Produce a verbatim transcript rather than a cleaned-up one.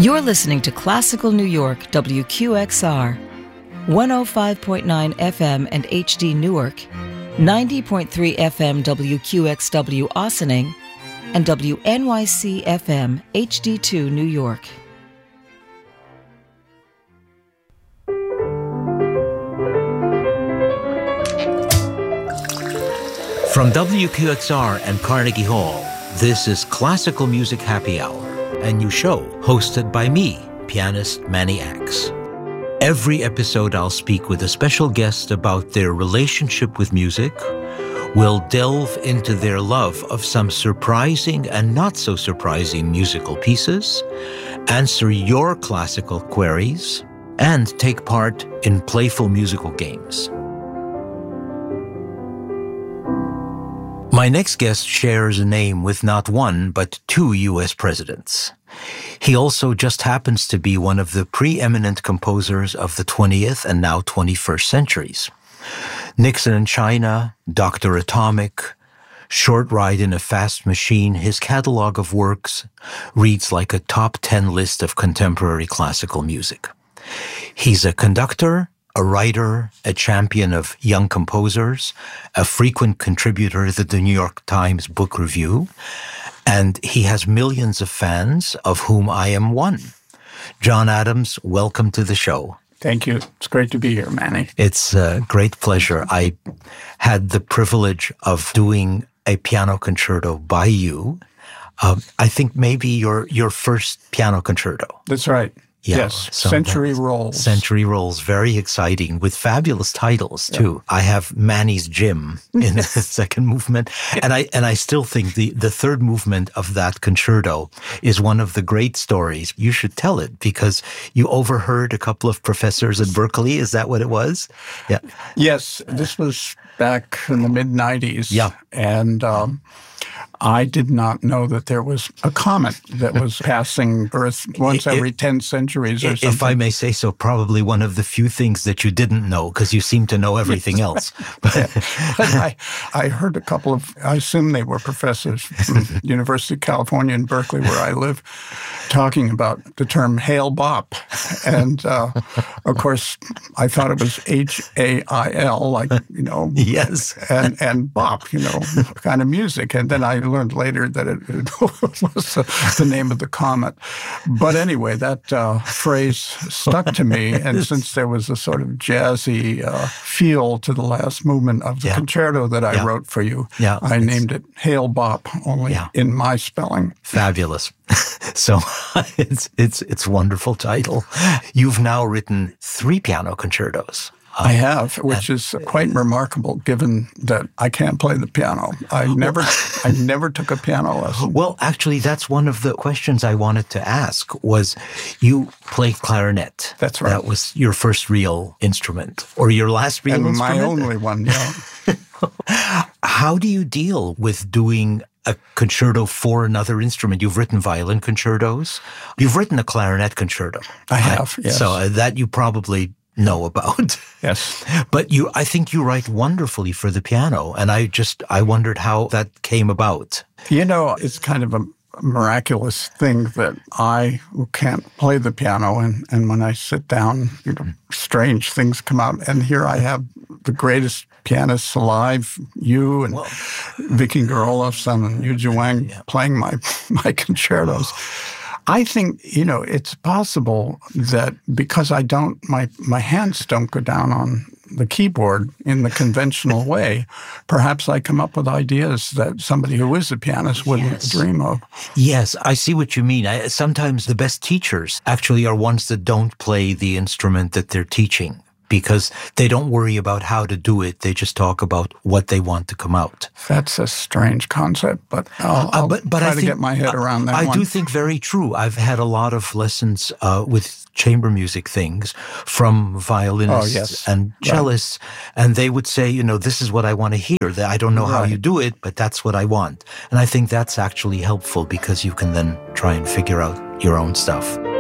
You're listening to Classical New York, W Q X R, one oh five point nine F M and H D Newark, ninety point three F M W Q X W Ossining, and W N Y C F M H D two New York. From W Q X R and Carnegie Hall, this is Classical Music Happy Hour, a new show hosted by me, pianist Manny Axe. Every episode I'll speak with a special guest about their relationship with music. We'll delve into their love of some surprising and not so surprising musical pieces, answer your classical queries, and take part in playful musical games. My next guest shares a name with not one, but two U S presidents. He also just happens to be one of the preeminent composers of the twentieth and now twenty-first centuries. Nixon in China, Doctor Atomic, Short Ride in a Fast Machine, his catalog of works reads like a top ten list of contemporary classical music. He's a conductor, a writer, a champion of young composers, a frequent contributor to the New York Times Book Review, and he has millions of fans, of whom I am one. John Adams, welcome to the show. Thank you. It's great to be here, Manny. It's a great pleasure. I had the privilege of doing a piano concerto by you. Um, I think maybe your your first piano concerto. That's right. Yeah, yes, so Century Rolls. Century Rolls, very exciting, with fabulous titles too. Yeah. I have Manny's Gym in the second movement, and I and I still think the the third movement of that concerto is one of the great stories. You should tell it because you overheard a couple of professors at Berkeley. Is that what it was? Yeah. Yes, this was back in the mid nineties. Yeah, and. Um, I did not know that there was a comet that was passing Earth once every if, ten centuries or something. If I may say so, probably one of the few things that you didn't know, because you seem to know everything else. But I, I heard a couple of, I assume they were professors from University of California in Berkeley, where I live, talking about the term Hale-Bopp. And, uh, of course, I thought it was H A I L, like, you know. Yes. And, and bop, you know, kind of music. And then I learned later that it, it was the, the name of the comet. But anyway, that uh, phrase stuck to me. And since there was a sort of jazzy uh, feel to the last movement of the yeah. concerto that I yeah. wrote for you, yeah. I named it Hale-Bopp, only yeah. in my spelling. Fabulous. So it's it's it's a wonderful title. You've now written three piano concertos. Um, I have, which and, is quite remarkable, given that I can't play the piano. I never, I never took a piano lesson. Well, actually, that's one of the questions I wanted to ask. Was you played clarinet? That's right. That was your first real instrument, or your last real and instrument? My only one. Yeah. How do you deal with doing a concerto for another instrument? You've written violin concertos. You've written a clarinet concerto. I have. Yes. So uh, that you probably know about. Yes. But you, I think you write wonderfully for the piano. And I just, I wondered how that came about. You know, it's kind of a miraculous thing that I can't play the piano. And, and when I sit down, you know, strange things come out. And here I have the greatest pianists alive, you and well, Vicky Gerolofsson and Yuji Wang yeah. playing my, my concertos. I think, you know, it's possible that because I don't, my, my hands don't go down on the keyboard in the conventional way, perhaps I come up with ideas that somebody who is a pianist wouldn't yes. dream of. Yes, I see what you mean. I, sometimes the best teachers actually are ones that don't play the instrument that they're teaching, because they don't worry about how to do it. They just talk about what they want to come out. That's a strange concept, but I'll, I'll uh, but, but try I to think, get my head around that I one. do think very true. I've had a lot of lessons uh, with chamber music things from violinists oh, yes. and cellists, right. and they would say, you know, this is what I want to hear. I don't know right. how you do it, but that's what I want. And I think that's actually helpful because you can then try and figure out your own stuff.